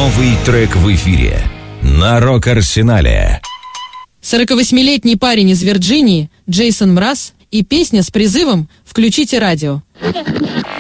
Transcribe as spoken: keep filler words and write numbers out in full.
Новый трек в эфире на Рок-Арсенале. сорокавосьмилетний парень из Вирджинии Джейсон Мраз и песня с призывом «Включите радио».